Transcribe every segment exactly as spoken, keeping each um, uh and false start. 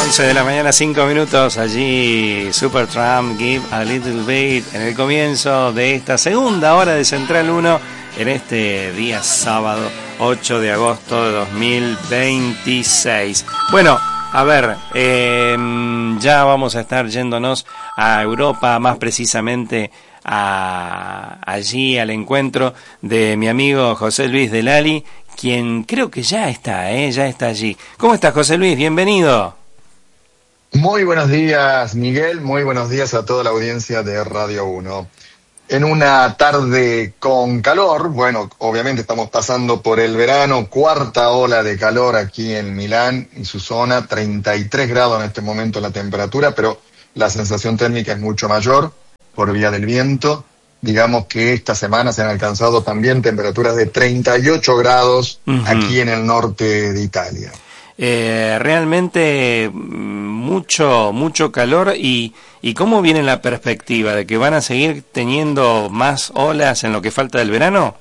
once de la mañana, cinco minutos, allí Supertramp, Give a Little Bit, en el comienzo de esta segunda hora de Central uno, en este día sábado, ocho de agosto de dos mil veintiséis. Bueno, a ver, eh, ya vamos a estar yéndonos a Europa, más precisamente a, allí al encuentro de mi amigo José Luis Delali, quien creo que ya está, ¿eh? ya está allí. ¿Cómo estás, José Luis? Bienvenido. Muy buenos días, Miguel. Muy buenos días a toda la audiencia de Radio uno. En una tarde con calor, bueno, obviamente estamos pasando por el verano, cuarta ola de calor aquí en Milán y su zona, treinta y tres grados en este momento la temperatura, pero la sensación térmica es mucho mayor por vía del viento. Digamos que esta semana se han alcanzado también temperaturas de treinta y ocho grados uh-huh. aquí en el norte de Italia. Eh, realmente mucho, mucho calor y, y ¿cómo viene la perspectiva de que van a seguir teniendo más olas en lo que falta del verano?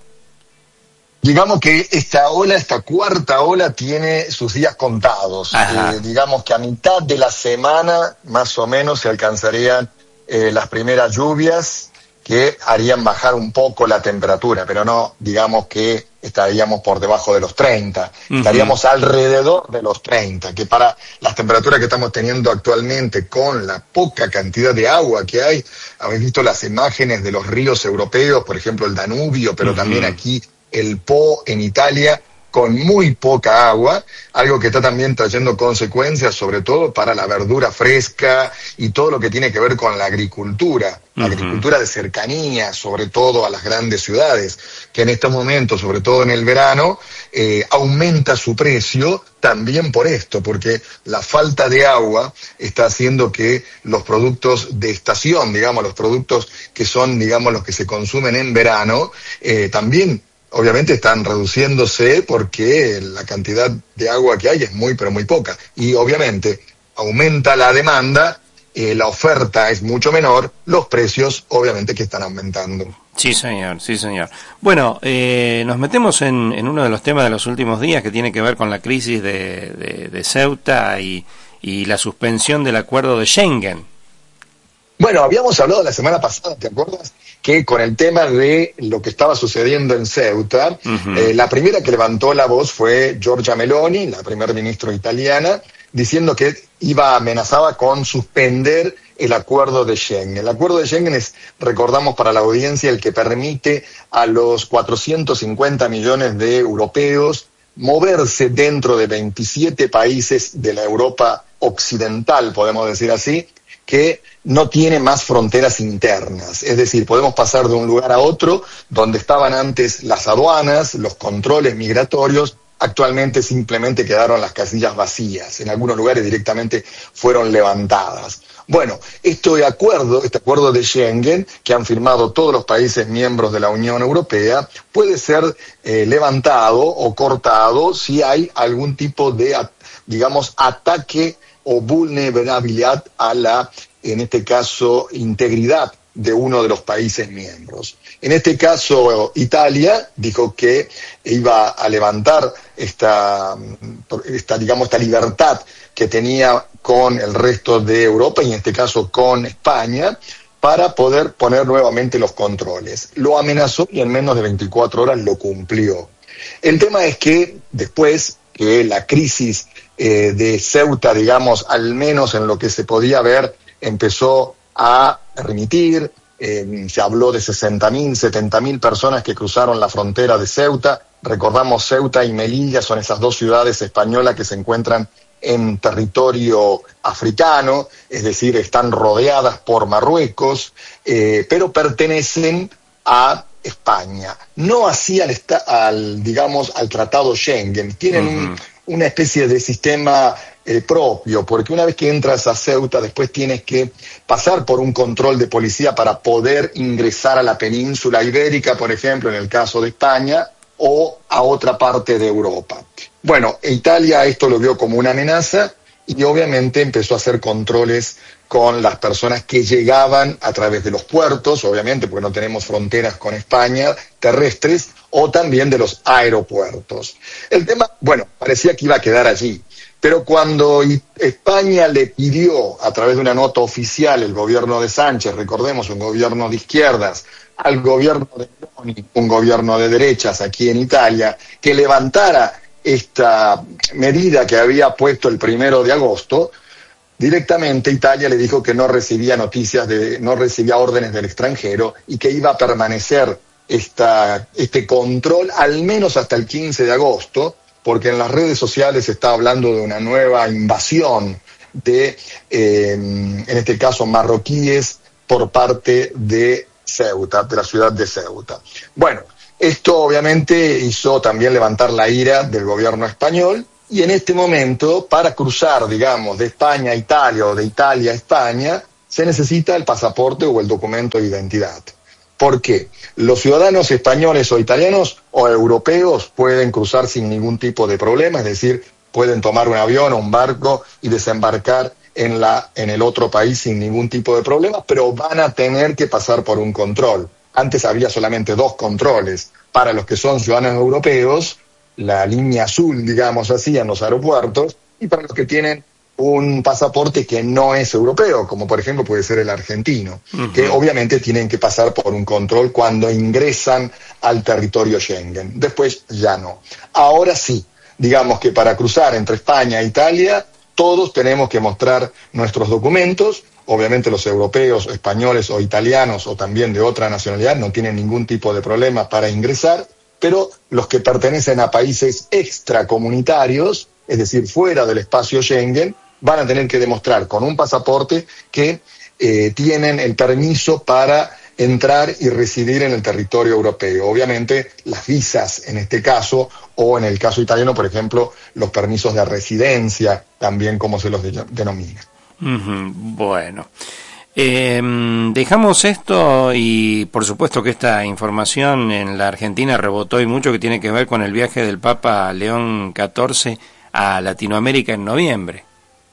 Digamos que esta ola, esta cuarta ola tiene sus días contados. Eh, digamos que a mitad de la semana más o menos se alcanzarían eh, las primeras lluvias que harían bajar un poco la temperatura, pero no digamos que estaríamos por debajo de los treinta, uh-huh. estaríamos alrededor de los treinta, que para las temperaturas que estamos teniendo actualmente, con la poca cantidad de agua que hay, habéis visto las imágenes de los ríos europeos, por ejemplo el Danubio, pero uh-huh. también aquí el Po en Italia, con muy poca agua, algo que está también trayendo consecuencias, sobre todo para la verdura fresca y todo lo que tiene que ver con la agricultura, la uh-huh. agricultura de cercanía, sobre todo a las grandes ciudades, que en estos momentos, sobre todo en el verano, eh, aumenta su precio también por esto, porque la falta de agua está haciendo que los productos de estación, digamos, los productos que son, digamos, los que se consumen en verano, eh, también obviamente están reduciéndose porque la cantidad de agua que hay es muy, pero muy poca. Y obviamente aumenta la demanda, eh, la oferta es mucho menor, los precios obviamente que están aumentando. Sí, señor, sí, señor. Bueno, eh, nos metemos en, en uno de los temas de los últimos días que tiene que ver con la crisis de, de, de Ceuta y, y la suspensión del acuerdo de Schengen. Bueno, habíamos hablado la semana pasada, ¿te acuerdas? Que con el tema de lo que estaba sucediendo en Ceuta, uh-huh. eh, la primera que levantó la voz fue Giorgia Meloni, la primer ministra italiana, diciendo que iba amenazaba con suspender el acuerdo de Schengen. El acuerdo de Schengen es, recordamos para la audiencia, el que permite a los cuatrocientos cincuenta millones de europeos moverse dentro de veintisiete países de la Europa occidental, podemos decir así, que no tiene más fronteras internas. Es decir, podemos pasar de un lugar a otro donde estaban antes las aduanas, los controles migratorios, actualmente simplemente quedaron las casillas vacías. En algunos lugares directamente fueron levantadas. Bueno, este acuerdo, este acuerdo de Schengen, que han firmado todos los países miembros de la Unión Europea, puede ser eh, levantado o cortado si hay algún tipo de, digamos, ataque o vulnerabilidad a la, en este caso, integridad de uno de los países miembros. En este caso, Italia dijo que iba a levantar esta, esta, digamos, esta libertad que tenía con el resto de Europa, y en este caso con España, para poder poner nuevamente los controles. Lo amenazó y en menos de veinticuatro horas lo cumplió. El tema es que después que la crisis eh, de Ceuta, digamos, al menos en lo que se podía ver, empezó a remitir, eh, se habló de sesenta mil, setenta mil personas que cruzaron la frontera de Ceuta. Recordamos, Ceuta y Melilla son esas dos ciudades españolas que se encuentran en territorio africano, es decir, están rodeadas por Marruecos, eh, pero pertenecen a España. No así al, al digamos, al tratado Schengen. Tienen uh-huh. un, una especie de sistema eh, propio, porque una vez que entras a Ceuta, después tienes que pasar por un control de policía para poder ingresar a la península ibérica, por ejemplo, en el caso de España, o a otra parte de Europa. Bueno, Italia esto lo vio como una amenaza y obviamente empezó a hacer controles con las personas que llegaban a través de los puertos, obviamente porque no tenemos fronteras con España, terrestres, o también de los aeropuertos. El tema, bueno, parecía que iba a quedar allí, Pero cuando España le pidió, a través de una nota oficial, el gobierno de Sánchez, recordemos, un gobierno de izquierdas, al gobierno de Meloni, un gobierno de derechas aquí en Italia, que levantara esta medida que había puesto el primero de agosto, directamente Italia le dijo que no recibía noticias, de, no recibía órdenes del extranjero y que iba a permanecer esta, este control al menos hasta el quince de agosto, porque en las redes sociales se está hablando de una nueva invasión de, eh, en este caso, marroquíes por parte de Ceuta, de la ciudad de Ceuta. Bueno, esto obviamente hizo también levantar la ira del gobierno español y en este momento, para cruzar, digamos, de España a Italia o de Italia a España, se necesita el pasaporte o el documento de identidad. ¿Por qué? Los ciudadanos españoles o italianos o europeos pueden cruzar sin ningún tipo de problema, es decir, pueden tomar un avión o un barco y desembarcar en, la, en el otro país sin ningún tipo de problema, pero van a tener que pasar por un control. Antes había solamente dos controles. Para los que son ciudadanos europeos, la línea azul, digamos así, en los aeropuertos, y para los que tienen un pasaporte que no es europeo, como por ejemplo puede ser el argentino, uh-huh. que obviamente tienen que pasar por un control cuando ingresan al territorio Schengen. Después ya no. Ahora sí, digamos que para cruzar entre España e Italia, todos tenemos que mostrar nuestros documentos. Obviamente los europeos, españoles o italianos o también de otra nacionalidad no tienen ningún tipo de problema para ingresar, pero los que pertenecen a países extracomunitarios, es decir, fuera del espacio Schengen, van a tener que demostrar con un pasaporte que eh, tienen el permiso para entrar y residir en el territorio europeo. Obviamente las visas en este caso, o en el caso italiano, por ejemplo, los permisos de residencia, también como se los de- denomina. Uh-huh. Bueno, eh, dejamos esto y por supuesto que esta información en la Argentina rebotó y mucho, que tiene que ver con el viaje del Papa León catorce a Latinoamérica en noviembre.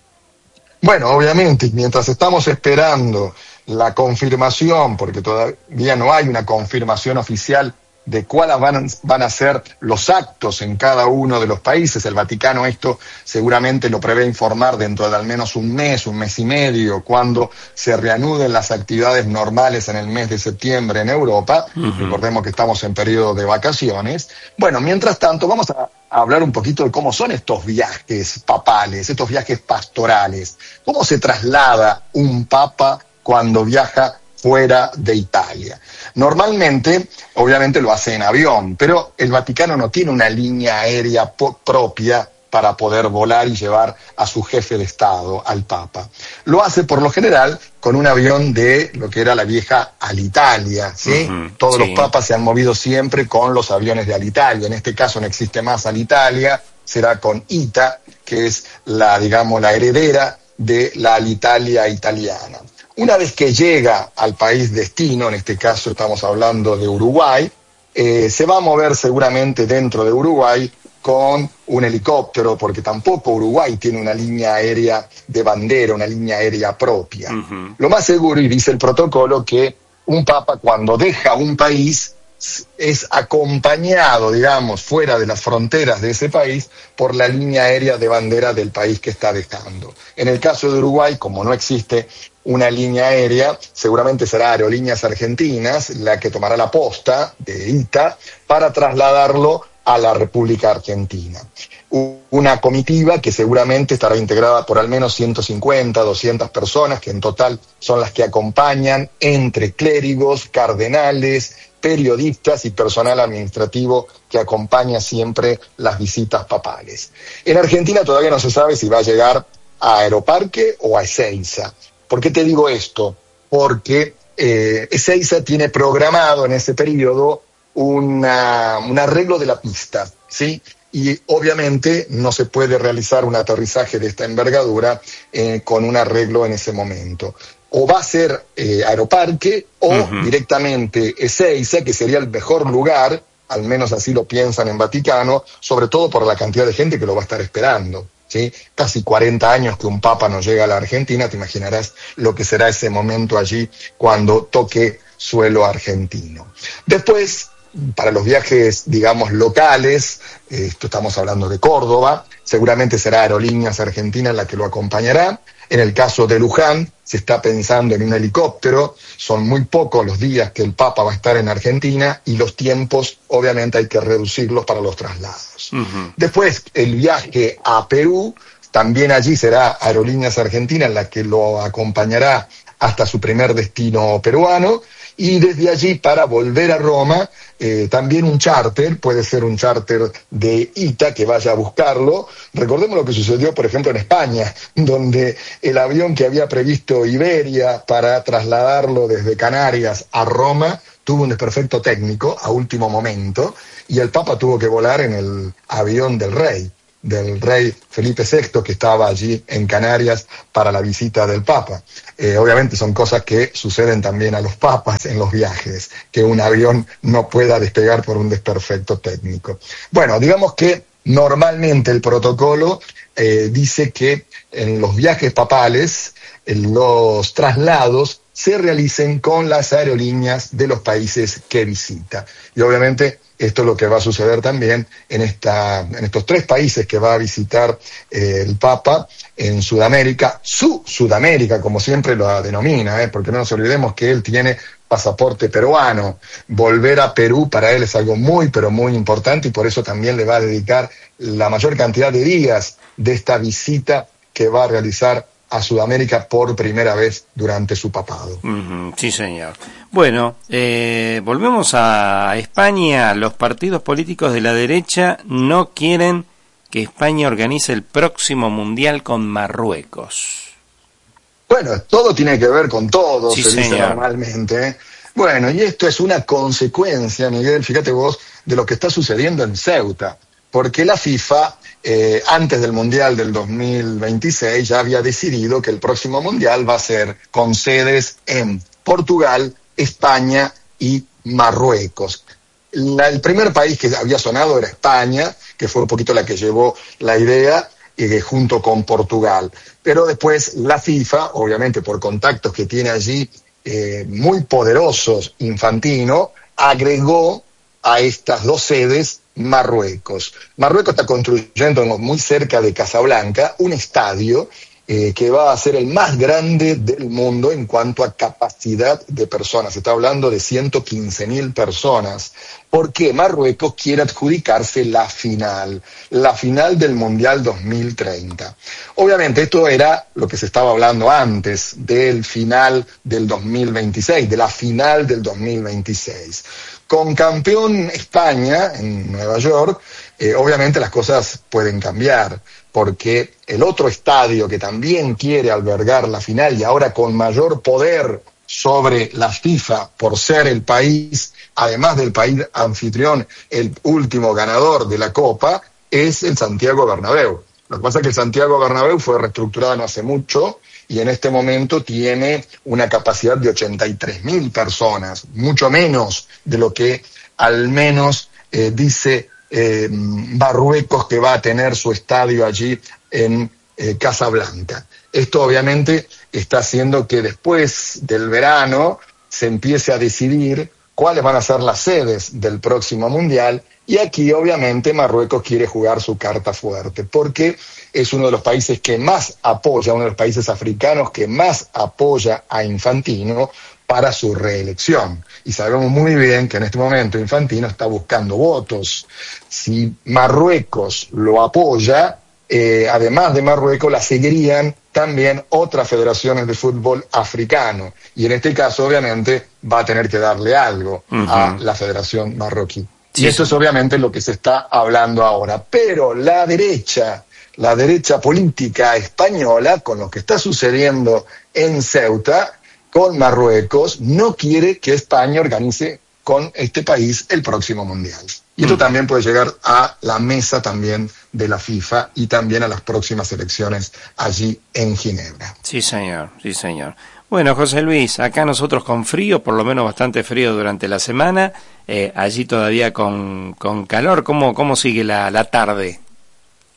Bueno, obviamente, mientras estamos esperando la confirmación, porque todavía no hay una confirmación oficial de cuáles van, van a ser los actos en cada uno de los países. El Vaticano esto seguramente lo prevé informar dentro de al menos un mes, un mes y medio, cuando se reanuden las actividades normales en el mes de septiembre en Europa. Uh-huh. Recordemos que estamos en periodo de vacaciones. Bueno, mientras tanto vamos a hablar un poquito de cómo son estos viajes papales, estos viajes pastorales. ¿Cómo se traslada un papa cuando viaja fuera de Italia? Normalmente, obviamente lo hace en avión, pero el Vaticano no tiene una línea aérea po- propia para poder volar y llevar a su jefe de Estado, al Papa. Lo hace por lo general con un avión de lo que era la vieja Alitalia, ¿sí? Uh-huh, Todos sí. los papas se han movido siempre con los aviones de Alitalia. En este caso no existe más Alitalia, será con I T A, que es la, digamos, la heredera de la Alitalia italiana. Una vez que llega al país destino, en este caso estamos hablando de Uruguay, eh, se va a mover seguramente dentro de Uruguay con un helicóptero, porque tampoco Uruguay tiene una línea aérea de bandera, una línea aérea propia. Uh-huh. Lo más seguro, y dice el protocolo, que un papa cuando deja un país es acompañado, digamos, fuera de las fronteras de ese país por la línea aérea de bandera del país que está dejando. En el caso de Uruguay, como no existe una línea aérea, seguramente será Aerolíneas Argentinas la que tomará la posta de I T A para trasladarlo a la República Argentina. Una comitiva que seguramente estará integrada por al menos ciento cincuenta, doscientas personas, que en total son las que acompañan, entre clérigos, cardenales, periodistas y personal administrativo que acompaña siempre las visitas papales. En Argentina todavía no se sabe si va a llegar a Aeroparque o a Ezeiza. ¿Por qué te digo esto? Porque eh, Ezeiza tiene programado en ese periodo una, un arreglo de la pista, ¿sí? Y obviamente no se puede realizar un aterrizaje de esta envergadura eh, con un arreglo en ese momento. O va a ser eh, Aeroparque o uh-huh. directamente Ezeiza, que sería el mejor lugar, al menos así lo piensan en Vaticano, sobre todo por la cantidad de gente que lo va a estar esperando, ¿sí? Casi cuarenta años que un papa no llega a la Argentina, te imaginarás lo que será ese momento allí cuando toque suelo argentino. Después, para los viajes, digamos, locales, esto estamos hablando de Córdoba, seguramente será Aerolíneas Argentinas la que lo acompañará. En el caso de Luján, se está pensando en un helicóptero, son muy pocos los días que el Papa va a estar en Argentina y los tiempos, obviamente, hay que reducirlos para los traslados. Uh-huh. Después, el viaje a Perú, también allí será Aerolíneas Argentinas la que lo acompañará hasta su primer destino peruano, y desde allí para volver a Roma, eh, también un charter, puede ser un charter de I T A que vaya a buscarlo. Recordemos lo que sucedió, por ejemplo, en España, donde el avión que había previsto Iberia para trasladarlo desde Canarias a Roma tuvo un desperfecto técnico a último momento, y el Papa tuvo que volar en el avión del rey. del rey Felipe sexto, que estaba allí en Canarias para la visita del Papa. Eh, obviamente son cosas que suceden también a los papas en los viajes, que un avión no pueda despegar por un desperfecto técnico. Bueno, digamos que normalmente el protocolo eh, dice que en los viajes papales, en los traslados se realicen con las aerolíneas de los países que visita. Y obviamente esto es lo que va a suceder también en, esta, en estos tres países que va a visitar eh, el Papa en Sudamérica, su Sudamérica, como siempre lo denomina, ¿eh? Porque no nos olvidemos que él tiene pasaporte peruano. Volver a Perú para él es algo muy, pero muy importante, y por eso también le va a dedicar la mayor cantidad de días de esta visita que va a realizar a Sudamérica por primera vez durante su papado. Uh-huh, sí, señor. Bueno, eh, volvemos a España. Los partidos políticos de la derecha no quieren que España organice el próximo Mundial con Marruecos. Bueno, todo tiene que ver con todo, sí, se dice señor. Normalmente, ¿eh? Bueno, y esto es una consecuencia, Miguel, fíjate vos, de lo que está sucediendo en Ceuta, porque la FIFA, eh, antes del Mundial del dos mil veintiséis, ya había decidido que el próximo Mundial va a ser con sedes en Portugal, España y Marruecos. La, el primer país que había sonado era España, que fue un poquito la que llevó la idea, eh, junto con Portugal. Pero después la FIFA, obviamente por contactos que tiene allí eh, muy poderosos, Infantino, agregó a estas dos sedes Marruecos. Marruecos está construyendo muy cerca de Casablanca un estadio eh, que va a ser el más grande del mundo en cuanto a capacidad de personas. Se está hablando de ciento quince mil personas, porque Marruecos quiere adjudicarse la final, la final del Mundial dos mil treinta. Obviamente esto era lo que se estaba hablando antes del final del dos mil veintiséis, de la final del dos mil veintiséis. Con campeón España en Nueva York, eh, obviamente las cosas pueden cambiar, porque el otro estadio que también quiere albergar la final y ahora con mayor poder sobre la FIFA por ser el país, además del país anfitrión, el último ganador de la Copa, es el Santiago Bernabéu. Lo que pasa es que el Santiago Bernabéu fue reestructurado no hace mucho, y en este momento tiene una capacidad de ochenta y tres mil personas, mucho menos de lo que al menos eh, dice eh, Marruecos, que va a tener su estadio allí en eh, Casablanca. Esto obviamente está haciendo que después del verano se empiece a decidir cuáles van a ser las sedes del próximo Mundial, y aquí obviamente Marruecos quiere jugar su carta fuerte, porque es uno de los países que más apoya, uno de los países africanos que más apoya a Infantino para su reelección. Y sabemos muy bien que en este momento Infantino está buscando votos. Si Marruecos lo apoya, eh, además de Marruecos, la seguirían también otras federaciones de fútbol africano. Y en este caso, obviamente, va a tener que darle algo uh-huh. a la Federación Marroquí. Sí, y eso es obviamente lo que se está hablando ahora. Pero la derecha, la derecha política española, con lo que está sucediendo en Ceuta, con Marruecos, no quiere que España organice con este país el próximo Mundial. Y esto mm. también puede llegar a la mesa también de la FIFA y también a las próximas elecciones allí en Ginebra. Sí, señor, sí, señor. Bueno, José Luis, acá nosotros con frío, por lo menos bastante frío durante la semana, eh, allí todavía con, con calor. ¿Cómo, cómo sigue la, la tarde?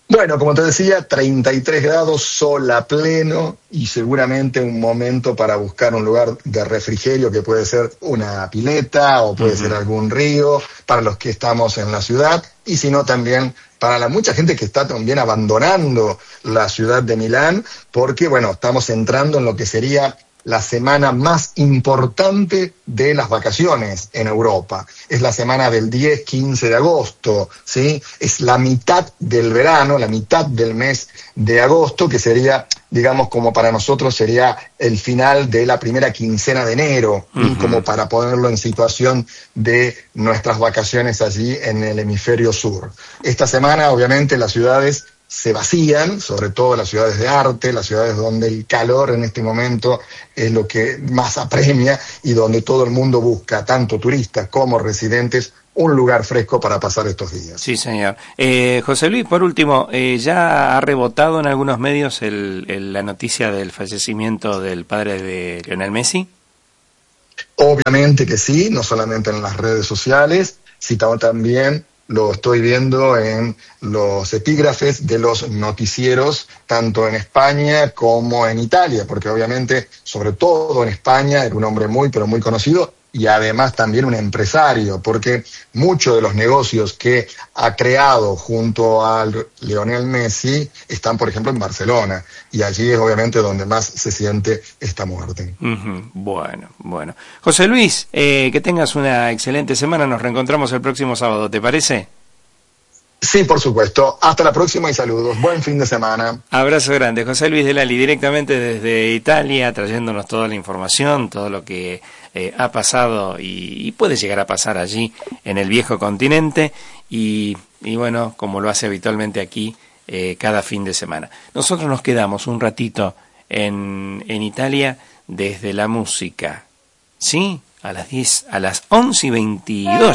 Bueno, como te decía, treinta y tres grados, sol a pleno y seguramente un momento para buscar un lugar de refrigerio que puede ser una pileta o puede uh-huh. ser algún río para los que estamos en la ciudad y si no también para la mucha gente que está también abandonando la ciudad de Milán porque, bueno, estamos entrando en lo que sería la semana más importante de las vacaciones en Europa. Es la semana del diez quince de agosto, ¿sí? Es la mitad del verano, la mitad del mes de agosto, que sería, digamos, como para nosotros sería el final de la primera quincena de enero, uh-huh. como para ponerlo en situación de nuestras vacaciones allí en el hemisferio sur. Esta semana, obviamente, las ciudades se vacían, sobre todo las ciudades de arte, las ciudades donde el calor en este momento es lo que más apremia y donde todo el mundo busca, tanto turistas como residentes, un lugar fresco para pasar estos días. Sí, señor. Eh, José Luis, por último, eh, ¿ya ha rebotado en algunos medios el, el, la noticia del fallecimiento del padre de Lionel Messi? Obviamente que sí, no solamente en las redes sociales, sino también lo estoy viendo en los epígrafes de los noticieros, tanto en España como en Italia, porque obviamente, sobre todo en España, era un hombre muy, pero muy conocido, y además también un empresario, porque muchos de los negocios que ha creado junto a Lionel Messi están, por ejemplo, en Barcelona, y allí es obviamente donde más se siente esta muerte. Uh-huh. Bueno, bueno. José Luis, eh, que tengas una excelente semana, nos reencontramos el próximo sábado, ¿te parece? Sí, por supuesto. Hasta la próxima y saludos. Buen fin de semana. Abrazo grande. José Luis Delali, directamente desde Italia, trayéndonos toda la información, todo lo que eh, ha pasado y, y puede llegar a pasar allí en el viejo continente y, y bueno, como lo hace habitualmente aquí eh, cada fin de semana. Nosotros nos quedamos un ratito en, en Italia desde la música, ¿sí? A las diez, a las once y veintidós.